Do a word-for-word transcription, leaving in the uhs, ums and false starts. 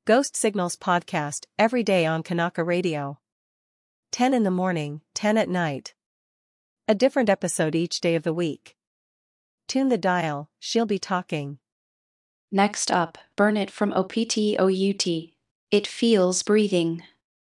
Ghost Signals podcast every day on Kanaka Radio. ten in the morning, ten at night. A different episode each day of the week. Tune the dial, she'll be talking. Next up, Burn It from O P T O U T. It feels breathing.